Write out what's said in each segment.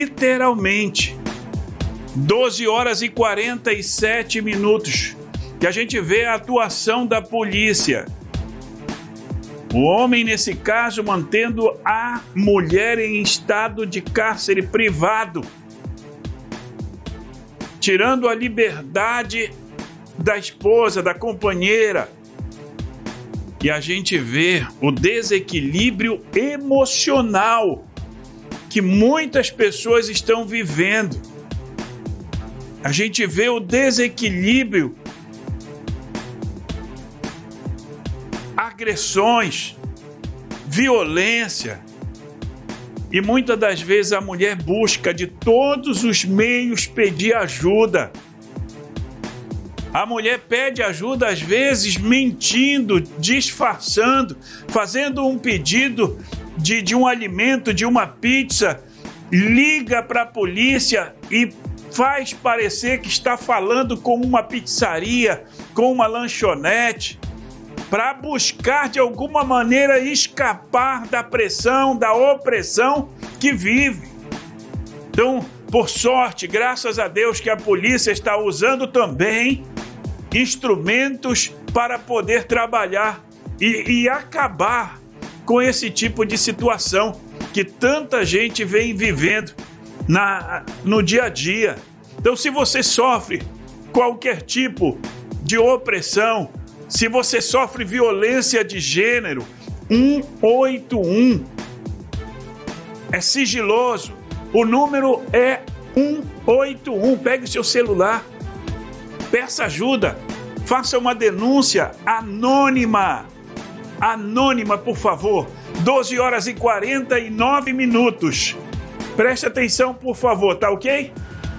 literalmente. 12 horas e 47 minutos que a gente vê a atuação da polícia. O homem, nesse caso, mantendo a mulher em estado de cárcere privado, tirando a liberdade da esposa, da companheira. E a gente vê o desequilíbrio emocional que muitas pessoas estão vivendo. A gente vê o desequilíbrio, agressões, violência. E muitas das vezes a mulher busca de todos os meios pedir ajuda. A mulher pede ajuda, às vezes mentindo, disfarçando, fazendo um pedido de um alimento, de uma pizza, liga para a polícia e faz parecer que está falando com uma pizzaria, com uma lanchonete, para buscar de alguma maneira escapar da pressão, da opressão que vive. Então, por sorte, graças a Deus que a polícia está usando também instrumentos para poder trabalhar e acabar com esse tipo de situação que tanta gente vem vivendo no dia a dia. Então, se você sofre qualquer tipo de opressão, se você sofre violência de gênero, 181 é sigiloso. O número é 181. Pegue o seu celular, peça ajuda, faça uma denúncia anônima. Anônima, por favor. 12 horas e 49 minutos. Preste atenção, por favor, tá ok?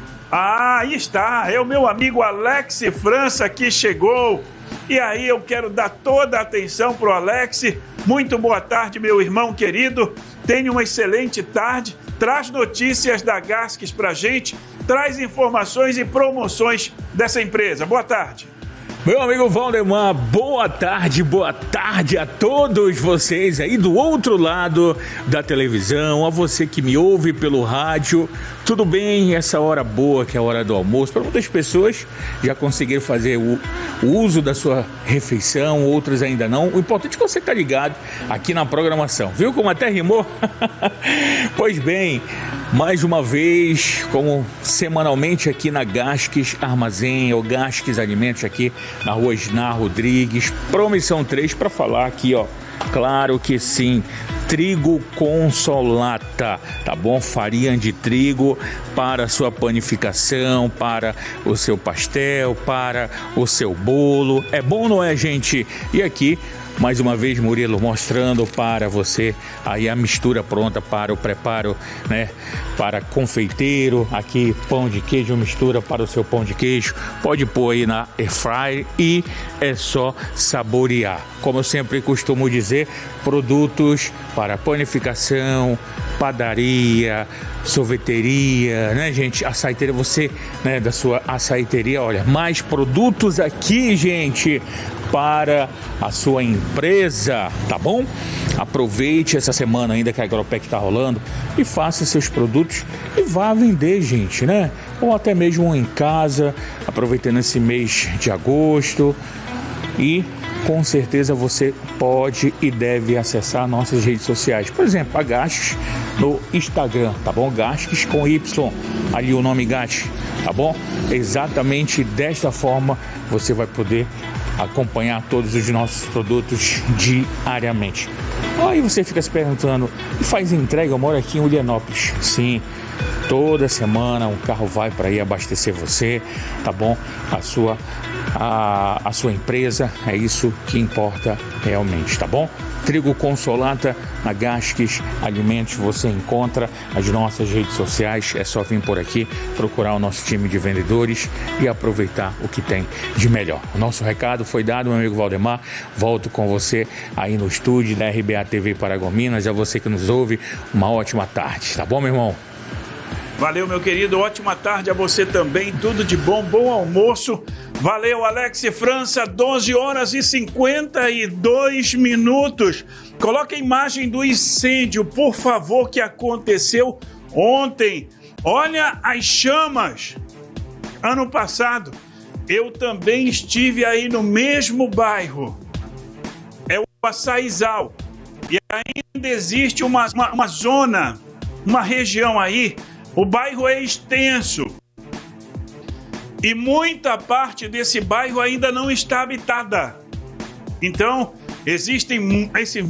Aí está, é o meu amigo Alex França que chegou. E aí eu quero dar toda a atenção pro Alex. Muito boa tarde, meu irmão querido. Tenha uma excelente tarde. Traz notícias da Gasques pra gente. Traz informações e promoções dessa empresa. Boa tarde. Meu amigo Valdemar, boa tarde a todos vocês aí do outro lado da televisão, a você que me ouve pelo rádio. Tudo bem? Essa hora boa, que é a hora do almoço, para muitas pessoas já conseguiram fazer o uso da sua refeição, outras ainda não. O importante é que você está ligado aqui na programação. Viu como até rimou? Pois bem, mais uma vez, como semanalmente aqui na Gasques Armazém, ou Gasques Alimentos, aqui na rua Isnar Rodrigues, Promissão 3, para falar aqui, ó, claro que sim, trigo Consolata, tá bom? Farinha de trigo para a sua panificação, para o seu pastel, para o seu bolo. É bom, não é, gente? E aqui, mais uma vez, Murilo mostrando para você aí a mistura pronta para o preparo, né? Para confeiteiro, aqui pão de queijo, mistura para o seu pão de queijo. Pode pôr aí na airfryer e é só saborear. Como eu sempre costumo dizer, produtos para panificação, padaria, sorveteria, né, gente? Açaiteria, você, né, da sua açaiteria, olha, mais produtos aqui, gente, para a sua empresa, tá bom? Aproveite essa semana ainda que a Agropec está rolando e faça seus produtos e vá vender, gente, né? Ou até mesmo em casa, aproveitando esse mês de agosto. E com certeza você pode e deve acessar nossas redes sociais. Por exemplo, a Gasques no Instagram, tá bom? Gasques com Y, ali o nome Gasques, tá bom? Exatamente desta forma você vai poder acompanhar todos os nossos produtos diariamente. Aí você fica se perguntando, faz entrega? Eu moro aqui em Ulianópolis. Sim, toda semana um carro vai para aí abastecer você, tá bom? A sua empresa, é isso que importa realmente, tá bom? Trigo Consolata na Gasques Alimentos, você encontra as nossas redes sociais, é só vir por aqui, procurar o nosso time de vendedores e aproveitar o que tem de melhor. O nosso recado foi dado, meu amigo Valdemar, volto com você aí no estúdio da RBA TV Paragominas, a você que nos ouve, uma ótima tarde, tá bom, meu irmão? Valeu, meu querido, ótima tarde a você também, tudo de bom, bom almoço. Valeu, Alex França, 12 horas e 52 minutos. Coloca a imagem do incêndio, por favor, que aconteceu ontem Olha as chamas. Ano passado, eu também estive aí no mesmo bairro. É o Açaizal. E ainda existe uma zona, uma região aí. O bairro é extenso. E muita parte desse bairro ainda não está habitada. Então, existem esses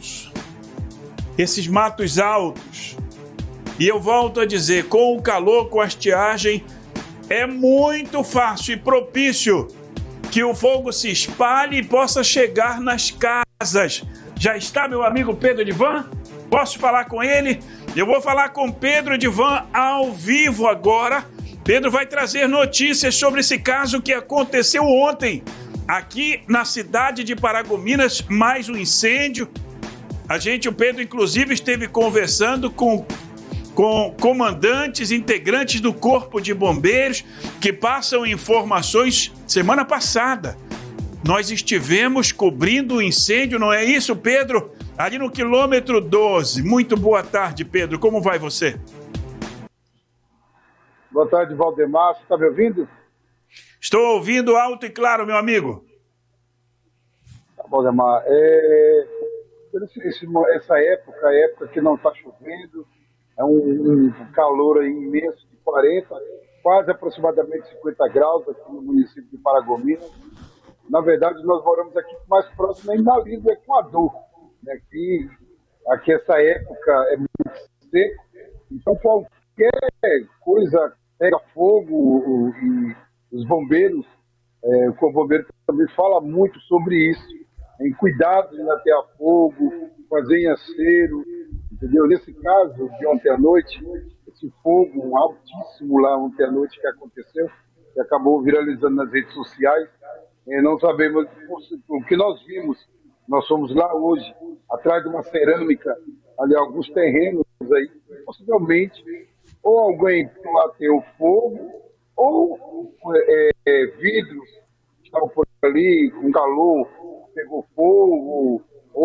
matos altos. E eu volto a dizer, com o calor, com a estiagem, é muito fácil e propício que o fogo se espalhe e possa chegar nas casas. Já está meu amigo Pedro Edivan? Posso falar com ele? Eu vou falar com Pedro Edivan ao vivo agora. Pedro vai trazer notícias sobre esse caso que aconteceu ontem, aqui na cidade de Paragominas, mais um incêndio. O Pedro, inclusive, esteve conversando com comandantes, integrantes do Corpo de Bombeiros, que passam informações. Semana passada, nós estivemos cobrindo o incêndio, não é isso, Pedro? Ali no quilômetro 12. Muito boa tarde, Pedro. Como vai você? Boa tarde, Valdemar. Você está me ouvindo? Estou ouvindo alto e claro, meu amigo. Valdemar, essa época, a época que não está chovendo, é um calor aí imenso de 40, quase aproximadamente 50 graus aqui no município de Paragominas. Na verdade, nós moramos aqui mais próximo ainda da linha do Equador, né? Aqui essa época é muito seco, então qualquer coisa pega fogo e os bombeiros, o Corpo Bombeiro também fala muito sobre isso, em cuidado de atear fogo, fazer em acero, entendeu? Nesse caso de ontem à noite, esse fogo altíssimo lá ontem à noite que aconteceu, que acabou viralizando nas redes sociais, não sabemos o que nós vimos. Nós fomos lá hoje, atrás de uma cerâmica, ali alguns terrenos aí, possivelmente, ou alguém bateu fogo, ou vidros que estavam por ali com calor, pegou fogo,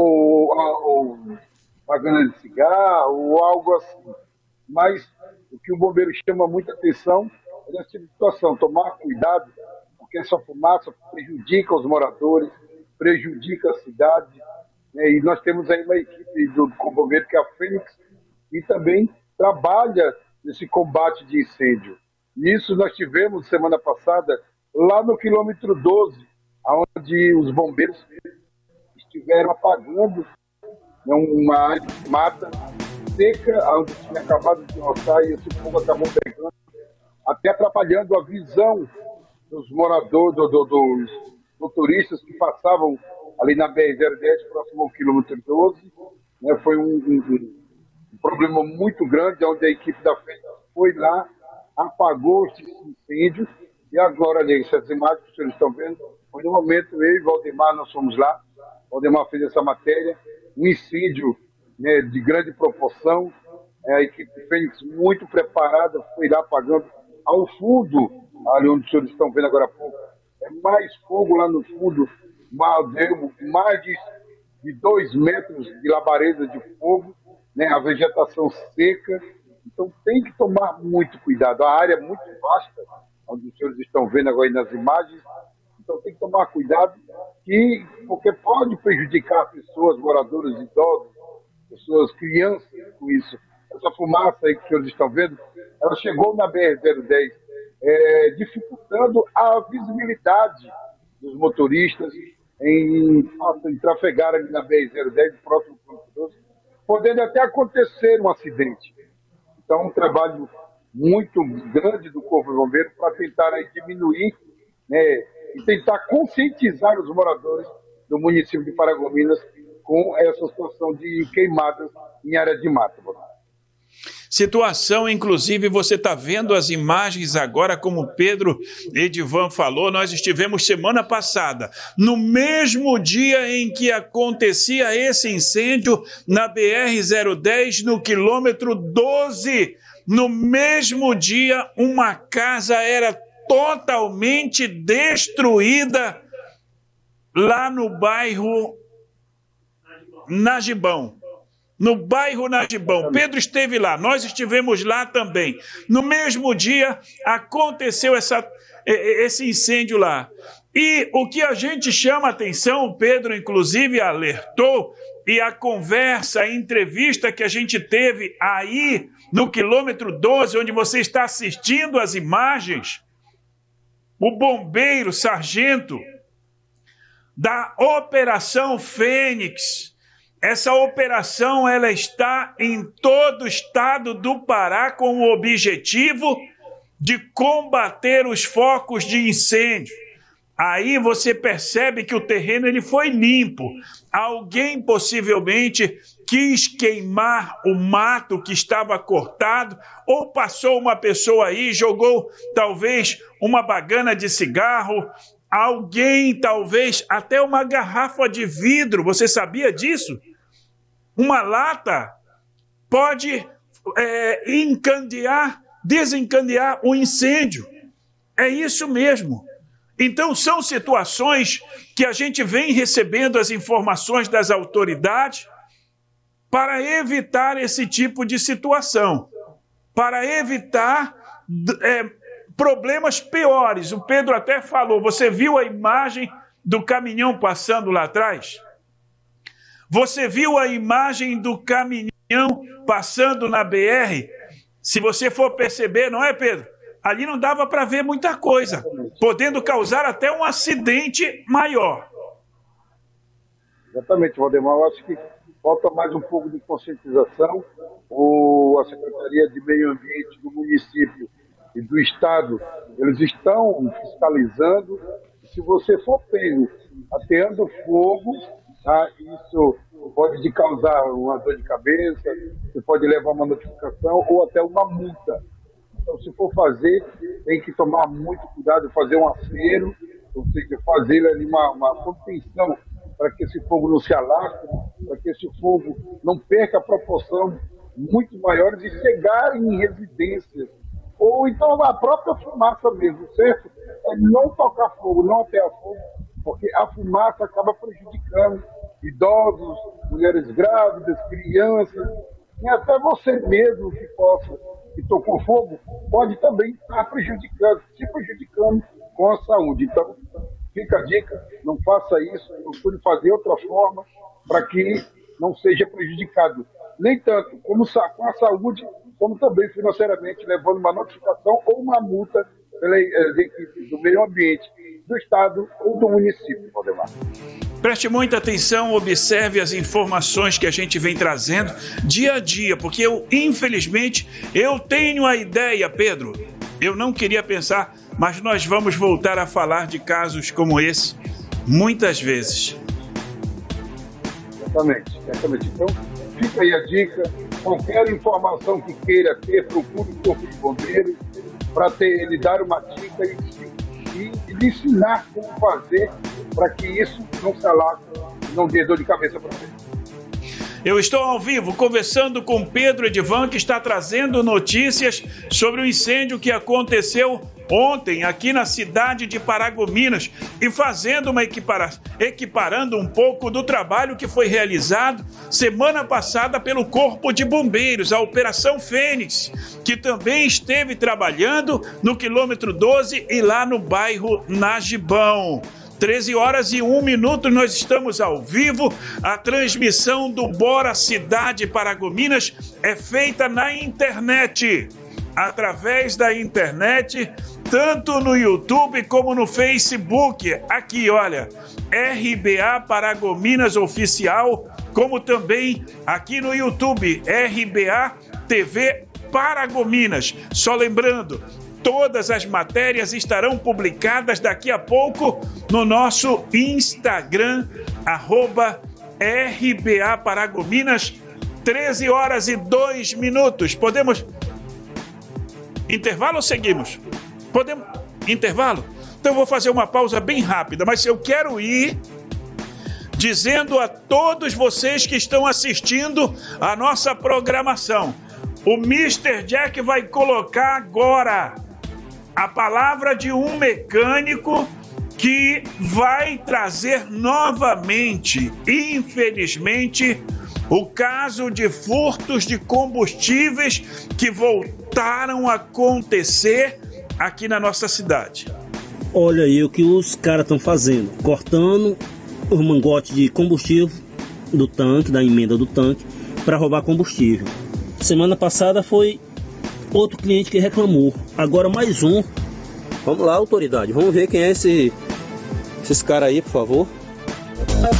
ou pagando de cigarro, ou algo assim. Mas o que o bombeiro chama muita atenção é essa tipo de situação, tomar cuidado, porque essa fumaça prejudica os moradores, prejudica a cidade, né? E nós temos aí uma equipe do bombeiro, que é a Fênix, e também trabalha nesse combate de incêndio. Isso nós tivemos semana passada lá no quilômetro 12, onde os bombeiros estiveram apagando, né, uma área de mata seca, onde tinha acabado de roçar, e esse fogo acabou pegando, até atrapalhando a visão dos moradores, dos motoristas que passavam ali na BR-010, próximo ao quilômetro 12. Né, foi um problema muito grande, onde a equipe da FED foi lá, apagou esse incêndio, e agora, ali, essas imagens que vocês estão vendo, foi no momento, eu e Valdemar, nós fomos lá, Valdemar fez essa matéria, um incêndio, né, de grande proporção, a equipe Fênix muito preparada, foi lá apagando ao fundo, ali onde os senhores estão vendo agora há pouco, mais fogo lá no fundo, mais de 2 metros de labareda de fogo, né, a vegetação seca. Então tem que tomar muito cuidado. A área é muito vasta, onde os senhores estão vendo agora aí nas imagens. Então tem que tomar cuidado, porque pode prejudicar pessoas, moradores idosos, pessoas, crianças com isso. Essa fumaça aí que os senhores estão vendo, ela chegou na BR-010, dificultando a visibilidade dos motoristas em trafegar ali na BR-010, próximo ao 12, podendo até acontecer um acidente. Então, um trabalho muito grande do Corpo de Bombeiros para tentar aí diminuir, né, e tentar conscientizar os moradores do município de Paragominas com essa situação de queimadas em área de mata. Situação, inclusive, você está vendo as imagens agora, como o Pedro Edivan falou, nós estivemos semana passada, no mesmo dia em que acontecia esse incêndio na BR-010, no quilômetro 12, no mesmo dia, uma casa era totalmente destruída lá no bairro Nagibão. no bairro Najibão. Pedro esteve lá, nós estivemos lá também. No mesmo dia aconteceu esse incêndio lá. E o que a gente chama a atenção, o Pedro inclusive alertou, e a conversa, a entrevista que a gente teve aí no quilômetro 12, onde você está assistindo as imagens, o bombeiro, sargento da Operação Fênix. Essa operação ela está em todo o estado do Pará com o objetivo de combater os focos de incêndio. Aí você percebe que o terreno ele foi limpo. Alguém possivelmente quis queimar o mato que estava cortado, ou passou uma pessoa aí, jogou talvez uma bagana de cigarro, alguém talvez até uma garrafa de vidro. Você sabia disso? Uma lata pode desencadear um incêndio. É isso mesmo. Então, são situações que a gente vem recebendo as informações das autoridades para evitar esse tipo de situação, para evitar problemas piores. O Pedro até falou, você viu a imagem do caminhão passando lá atrás? Você viu a imagem do caminhão passando na BR? Se você for perceber, não é, Pedro? Ali não dava para ver muita coisa, podendo causar até um acidente maior. Exatamente, Valdemar. Eu acho que falta mais um pouco de conscientização. A Secretaria de Meio Ambiente do município e do estado, eles estão fiscalizando. Se você for pego ateando fogo, tá, isso pode te causar uma dor de cabeça, você pode levar uma notificação ou até uma multa. Então, se for fazer, tem que tomar muito cuidado, fazer um acero, ou seja, fazer ali uma contenção para que esse fogo não se alastre, para que esse fogo não perca a proporção muito maiores e chegar em residências. Ou então a própria fumaça mesmo, certo? É não tocar fogo, não atear fogo, porque a fumaça acaba prejudicando idosos, mulheres grávidas, crianças, e até você mesmo que tocou fogo, pode também estar se prejudicando com a saúde. Então, fica a dica, não faça isso, procure fazer outra forma para que não seja prejudicado. Nem tanto como com a saúde, como também financeiramente, levando uma notificação ou uma multa pela equipe do meio ambiente, do estado ou do município, Valdemar. Preste muita atenção, observe as informações que a gente vem trazendo dia a dia, porque infelizmente, eu tenho a ideia, Pedro, eu não queria pensar, mas nós vamos voltar a falar de casos como esse muitas vezes. Exatamente. Então, fica aí a dica, qualquer informação que queira ter, procure o Corpo de Bombeiros para lhe dar uma dica e lhe ensinar como fazer para que isso não se alastre, não dê dor de cabeça para você. Eu estou ao vivo conversando com Pedro Edivan, que está trazendo notícias sobre o incêndio que aconteceu ontem aqui na cidade de Paragominas e fazendo equiparando um pouco do trabalho que foi realizado semana passada pelo Corpo de Bombeiros, a Operação Fênix, que também esteve trabalhando no quilômetro 12 e lá no bairro Najibão. 13h01, nós estamos ao vivo. A transmissão do Bora Cidade Paragominas é feita na internet, através da internet, tanto no YouTube como no Facebook. Aqui, olha, RBA Paragominas Oficial, como também aqui no YouTube, RBA TV Paragominas. Só lembrando, todas as matérias estarão publicadas daqui a pouco no nosso Instagram, @RBA Paragominas, 13h02. Podemos... Intervalo ou seguimos? Podemos... Intervalo? Então eu vou fazer uma pausa bem rápida, mas eu quero ir dizendo a todos vocês que estão assistindo a nossa programação. O Mr. Jack vai colocar agora a palavra de um mecânico que vai trazer novamente, infelizmente, O caso de furtos de combustíveis que voltaram a acontecer aqui na nossa cidade. Olha aí o que os caras estão fazendo, cortando o mangote de combustível do tanque, da emenda do tanque, para roubar combustível. Semana passada foi outro cliente que reclamou, agora mais um. Vamos lá, autoridade, vamos ver quem é esses caras aí, por favor.